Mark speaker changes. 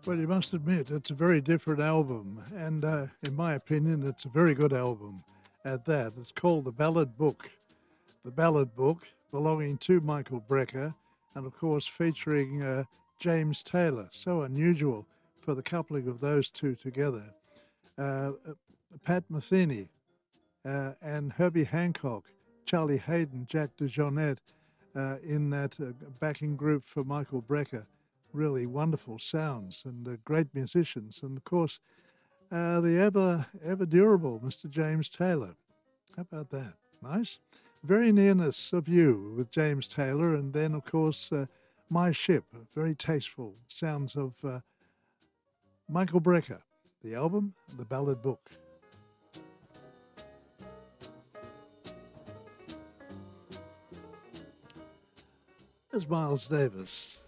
Speaker 1: Well, you must admit, it's a very different album, and in my opinion, it's a very good album at that. It's called The Ballad Book. The Ballad Book, belonging to Michael Brecker, and of course featuring James Taylor. So unusual for the coupling of those two together. Uh, uh, Pat Metheny and Herbie Hancock, Charlie Hayden, Jack DeJohnette in that backing group for Michael Brecker. Really wonderful sounds and great musicians. And of course, the ever durable Mr. James Taylor. How about that? Nice. Very nearness of you with James Taylor. And then, of course, My Ship, very tasteful sounds of Michael Brecker. The album, The Ballad Book. There's Miles Davis.